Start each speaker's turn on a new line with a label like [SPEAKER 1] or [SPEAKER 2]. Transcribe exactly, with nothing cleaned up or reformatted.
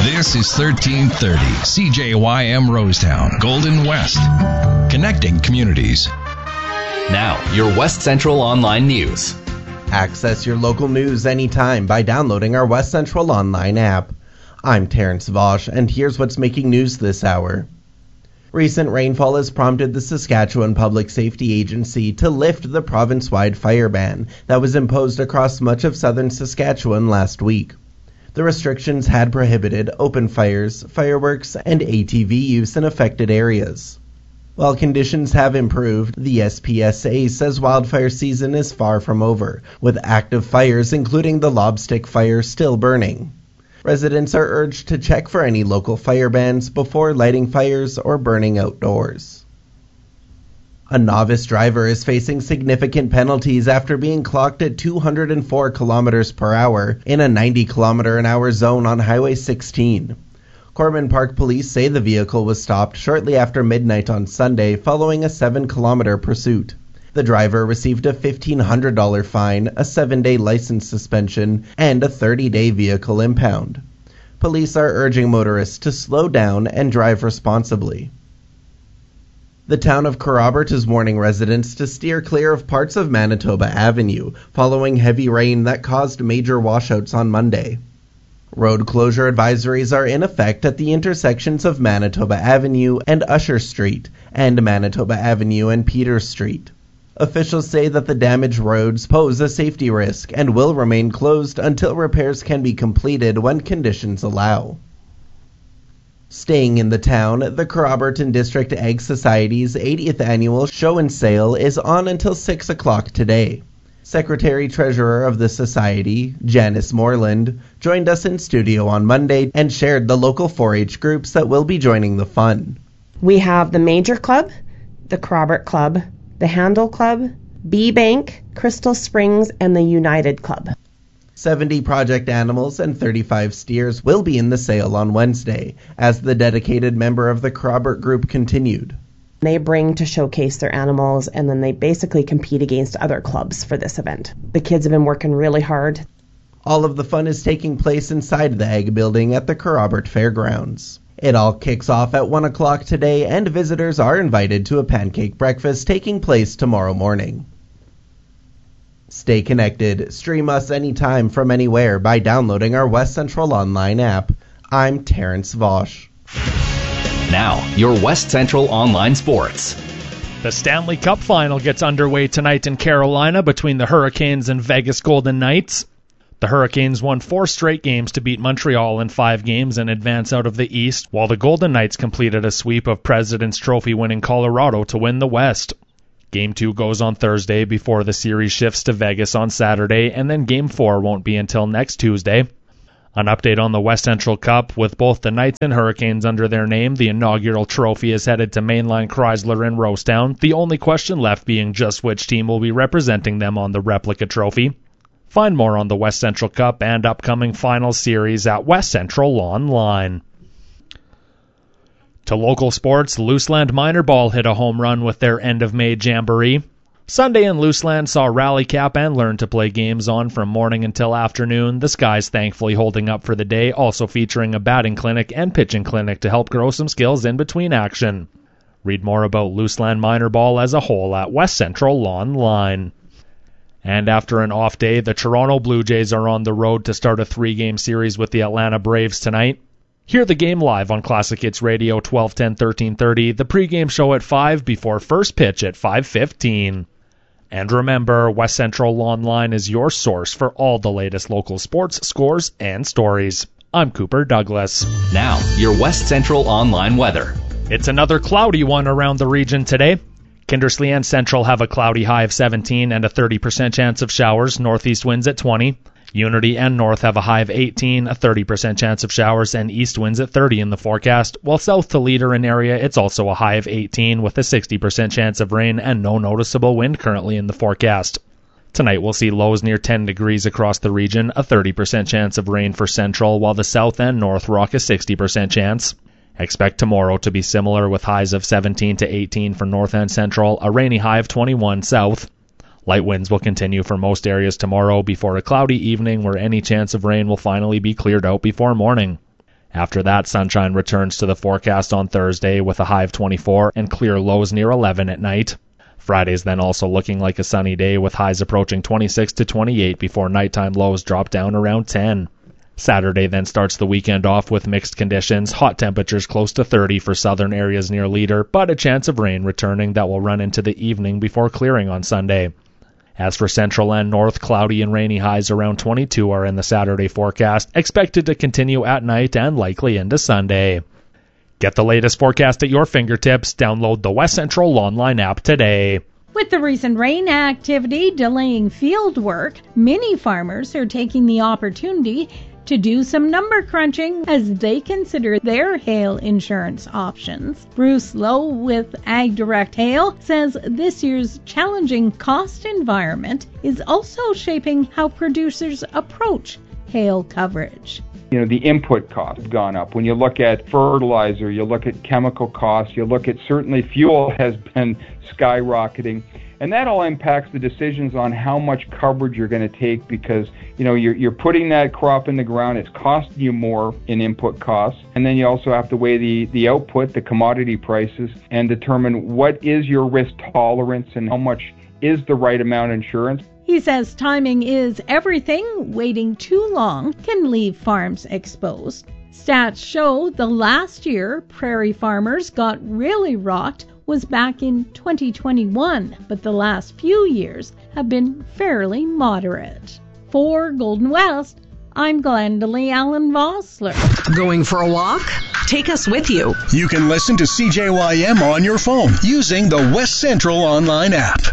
[SPEAKER 1] This is thirteen thirty C J Y M Rosetown, Golden West, connecting communities.
[SPEAKER 2] Now, your West Central Online News.
[SPEAKER 3] Access your local news anytime by downloading our West Central Online app. I'm Terrence Vosch, and here's what's making news this hour. Recent rainfall has prompted the Saskatchewan Public Safety Agency to lift the province-wide fire ban that was imposed across much of southern Saskatchewan last week. The restrictions had prohibited open fires, fireworks, and A T V use in affected areas. While conditions have improved, the S P S A says wildfire season is far from over, with active fires including the Lobstick Fire still burning. Residents are urged to check for any local fire bans before lighting fires or burning outdoors. A novice driver is facing significant penalties after being clocked at two hundred four kilometers per hour in a ninety kilometer an hour zone on Highway sixteen. Corbin Park Police say the vehicle was stopped shortly after midnight on Sunday following a seven kilometer pursuit. The driver received a fifteen hundred dollars fine, a seven-day license suspension, and a thirty-day vehicle impound. Police are urging motorists to slow down and drive responsibly. The town of Kerrobert is warning residents to steer clear of parts of Manitoba Avenue following heavy rain that caused major washouts on Monday. Road closure advisories are in effect at the intersections of Manitoba Avenue and Usher Street, and Manitoba Avenue and Peters Street. Officials say that the damaged roads pose a safety risk and will remain closed until repairs can be completed when conditions allow. Staying in the town, the Kerroberton District Egg Society's eightieth annual show and sale is on until six o'clock today. Secretary-Treasurer of the Society, Janice Moreland, joined us in studio on Monday and shared the local four H groups that will be joining the fun.
[SPEAKER 4] We have the Major Club, the Kerrobert Club, the Handel Club, B Bank, Crystal Springs, and the United Club.
[SPEAKER 3] seventy project animals and thirty-five steers will be in the sale on Wednesday, as the dedicated member of the Kerrobert group continued.
[SPEAKER 4] They bring to showcase their animals, and then they basically compete against other clubs for this event. The kids have been working really hard.
[SPEAKER 3] All of the fun is taking place inside the Egg Building at the Kerrobert Fairgrounds. It all kicks off at one o'clock today, and visitors are invited to a pancake breakfast taking place tomorrow morning. Stay connected. Stream us anytime from anywhere by downloading our West Central Online app. I'm Terrence Vosch.
[SPEAKER 2] Now, your West Central Online Sports.
[SPEAKER 5] The Stanley Cup Final gets underway tonight in Carolina between the Hurricanes and Vegas Golden Knights. The Hurricanes won four straight games to beat Montreal in five games and advance out of the East, while the Golden Knights completed a sweep of President's Trophy-winning Colorado to win the West. Game two goes on Thursday before the series shifts to Vegas on Saturday, and then Game four won't be until next Tuesday. An update on the West Central Cup. With both the Knights and Hurricanes under their name, the inaugural trophy is headed to Mainline Chrysler in Rosetown, the only question left being just which team will be representing them on the replica trophy. Find more on the West Central Cup and upcoming final series at West Central Online. To local sports, Luseland Minor Ball hit a home run with their end-of-May jamboree. Sunday in Luseland saw Rally Cap and Learn to Play games on from morning until afternoon, the skies thankfully holding up for the day, also featuring a batting clinic and pitching clinic to help grow some skills in between action. Read more about Luseland Minor Ball as a whole at West Central Online. And after an off day, the Toronto Blue Jays are on the road to start a three-game series with the Atlanta Braves tonight. Hear the game live on Classic Hits Radio twelve ten, thirteen thirty, the pregame show at five before first pitch at five fifteen. And remember, West Central Online is your source for all the latest local sports, scores, and stories. I'm Cooper Douglas.
[SPEAKER 2] Now, your West Central Online weather.
[SPEAKER 5] It's another cloudy one around the region today. Kindersley and Central have a cloudy high of seventeen and a thirty percent chance of showers, northeast winds at twenty. Unity and North have a high of eighteen, a thirty percent chance of showers, and east winds at thirty in the forecast, while south to Leader and area, it's also a high of eighteen with a sixty percent chance of rain and no noticeable wind currently in the forecast. Tonight we'll see lows near ten degrees across the region, a thirty percent chance of rain for Central, while the south and north rock a sixty percent chance. Expect tomorrow to be similar with highs of seventeen to eighteen for North and Central, a rainy high of twenty-one south. Light winds will continue for most areas tomorrow before a cloudy evening where any chance of rain will finally be cleared out before morning. After that, sunshine returns to the forecast on Thursday with a high of twenty-four and clear lows near eleven at night. Friday's then also looking like a sunny day with highs approaching twenty-six to twenty-eight before nighttime lows drop down around ten. Saturday then starts the weekend off with mixed conditions, hot temperatures close to thirty for southern areas near Leader, but a chance of rain returning that will run into the evening before clearing on Sunday. As for central and north, cloudy and rainy highs around twenty-two are in the Saturday forecast, expected to continue at night and likely into Sunday. Get the latest forecast at your fingertips. Download the West Central online app today.
[SPEAKER 6] With the recent rain activity delaying field work, many farmers are taking the opportunity to do some number crunching as they consider their hail insurance options. Bruce Lowe with Ag Direct Hail says this year's challenging cost environment is also shaping how producers approach hail coverage.
[SPEAKER 7] You know, the input costs have gone up. When you look at fertilizer, you look at chemical costs, you look at certainly fuel has been skyrocketing. And that all impacts the decisions on how much coverage you're going to take because, you know, you're, you're putting that crop in the ground. It's costing you more in input costs. And then you also have to weigh the, the output, the commodity prices, and determine what is your risk tolerance and how much is the right amount of insurance.
[SPEAKER 6] He says timing is everything. Waiting too long can leave farms exposed. Stats show the last year prairie farmers got really rocked was back in twenty twenty-one, but the last few years have been fairly moderate. For Golden West, I'm Glendalee Allen Vossler.
[SPEAKER 8] Going for a walk? Take us with you.
[SPEAKER 1] You can listen to C J Y M on your phone using the West Central online app.